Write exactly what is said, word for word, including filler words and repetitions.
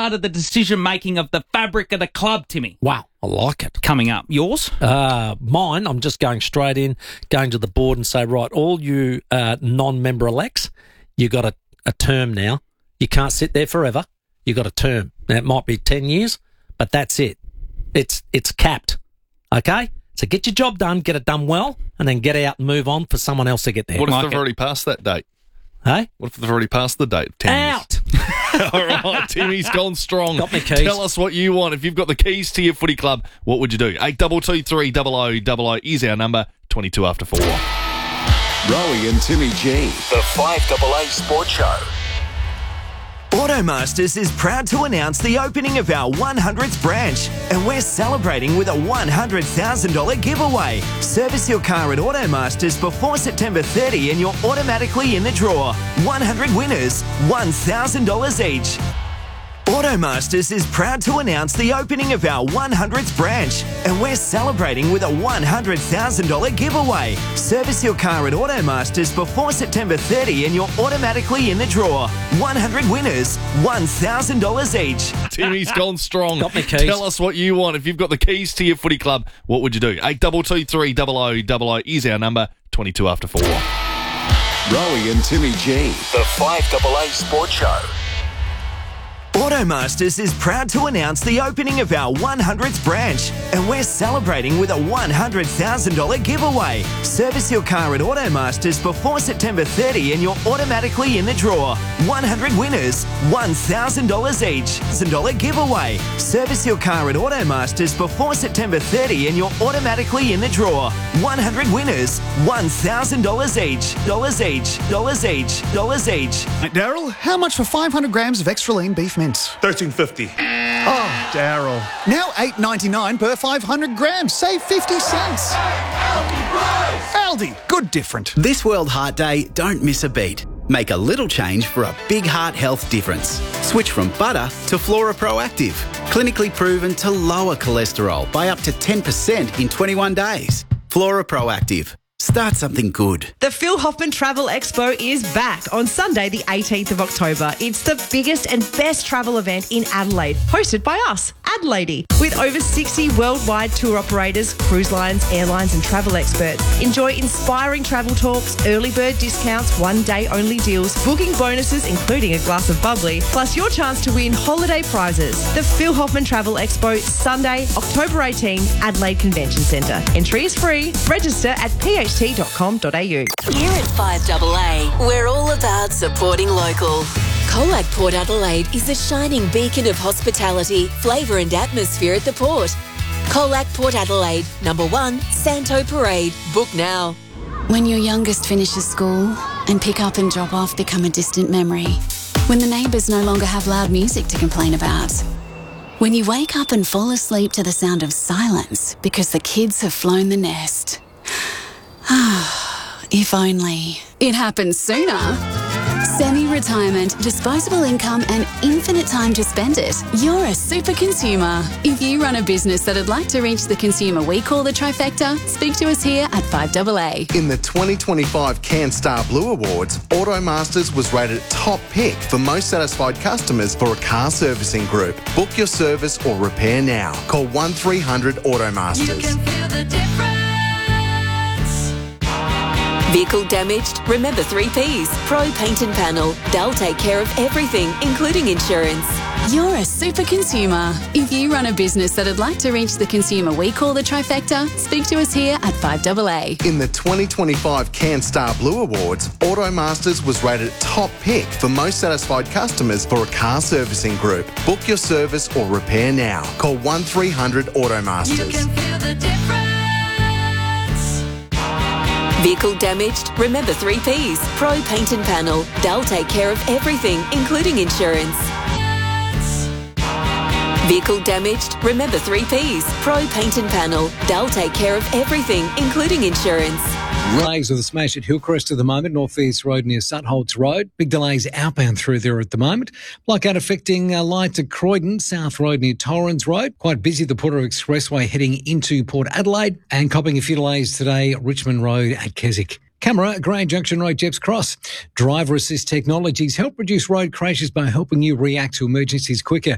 part of the decision-making of the fabric of the club, Timmy. Wow, I like it. Coming up. Yours? Uh, mine, I'm just going straight in, going to the board and say, right, all you uh, non-member elects, you got a, a term now. You can't sit there forever. You got a term. Now, it might be ten years, but that's it. It's it's capped, okay? So get your job done, get it done well, and then get out and move on for someone else to get there. What if Like they've it. already passed that date? Hey? What if they've already passed the date? ten Out! years? All right, Timmy's gone strong. Got me keys. Tell us what you want. If you've got the keys to your footy club, what would you do? eight two two three double oh double oh is our number, twenty-two after four. Rowie and Timmy G. The five A A Sports Show. Automasters is proud to announce the opening of our one hundredth branch, and we're celebrating with a one hundred thousand dollars giveaway. Service your car at Automasters before September thirtieth and you're automatically in the draw. one hundred winners, one thousand dollars each. Automasters is proud to announce the opening of our one hundredth branch, and we're celebrating with a one hundred thousand dollars giveaway. Service your car at Automasters before September thirtieth and you're automatically in the draw. one hundred winners, one thousand dollars each. Timmy's gone strong. Got me keys. Tell us what you want. If you've got the keys to your footy club, what would you do? eight two two three double oh double oh is our number, twenty-two after four. Rowie and Timmy G. The five A A Sports Show. Automasters is proud to announce the opening of our one hundredth branch, and we're celebrating with a one hundred thousand dollars giveaway. Service your car at Automasters before September thirtieth and you're automatically in the draw. one hundred winners, one thousand dollars each. one thousand dollars giveaway. Service your car at Automasters before September thirtieth and you're automatically in the draw. one hundred winners, one thousand dollars each. Dollars each. Dollars each. Dollars each. Daryl, how much for five hundred grams of extra lean beef mince? thirteen fifty. Oh, Daryl. Now eight ninety-nine per five hundred grams. Save fifty cents. Aldi, good different. This World Heart Day, don't miss a beat. Make a little change for a big heart health difference. Switch from butter to Flora Proactive. Clinically proven to lower cholesterol by up to ten percent in twenty-one days. Flora Proactive. Start something good. The Phil Hoffman Travel Expo is back on Sunday, the eighteenth of October. It's the biggest and best travel event in Adelaide, hosted by us, Adelaide. With over sixty worldwide tour operators, cruise lines, airlines and travel experts. Enjoy inspiring travel talks, early bird discounts, one-day only deals, booking bonuses including a glass of bubbly, plus your chance to win holiday prizes. The Phil Hoffman Travel Expo, Sunday, October eighteenth, Adelaide Convention Centre. Entry is free. Register at p h t dot com dot a u. Here at five A A, we're all about supporting local. Colac Port Adelaide is a shining beacon of hospitality, flavour and atmosphere at the port. Colac Port Adelaide, number one, Santo Parade. Book now. When your youngest finishes school and pick up and drop off become a distant memory. When the neighbours no longer have loud music to complain about. When you wake up and fall asleep to the sound of silence because the kids have flown the nest. If only it happened sooner. Semi-retirement, disposable income and infinite time to spend it. You're a super consumer. If you run a business that'd like to reach the consumer we call the trifecta, speak to us here at five A A. In the twenty twenty-five CanStar Blue Awards, Automasters was rated top pick for most satisfied customers for a car servicing group. Book your service or repair now. Call one three hundred Automasters. You can feel the difference. Vehicle damaged? Remember three Ps. Pro Paint and Panel. They'll take care of everything, including insurance. You're a super consumer. If you run a business that'd like to reach the consumer we call the trifecta, speak to us here at five A A. In the twenty twenty-five CanStar Blue Awards, Automasters was rated top pick for most satisfied customers for a car servicing group. Book your service or repair now. Call one three hundred Automasters. You can feel the difference. Vehicle damaged? Remember three Ps. Pro Paint and Panel. They'll take care of everything, including insurance. Vehicle damaged? Remember three Ps. Pro Paint and Panel. They'll take care of everything, including insurance. Delays with a smash at Hillcrest at the moment, North East Road near Sutholtz Road. Big delays outbound through there at the moment. Blackout affecting uh, lights at Croydon, South Road near Torrens Road. Quite busy the Porter Expressway heading into Port Adelaide. And copping a few delays today, Richmond Road at Keswick. Camera, Grand Junction Road, Jepps Cross. Driver assist technologies help reduce road crashes by helping you react to emergencies quicker.